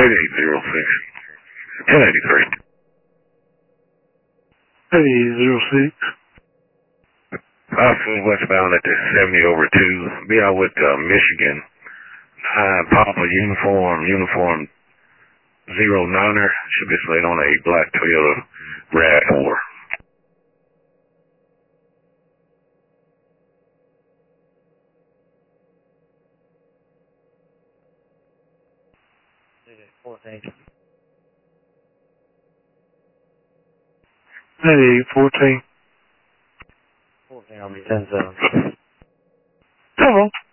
8806. 1083. 8806. 54 westbound at the 70 over 2. Be out with Michigan. 9 Papa uniform 09er. Should be laid on a black Toyota RAV4. Thank you. 9814. 14, I'll be 10-7. Hello.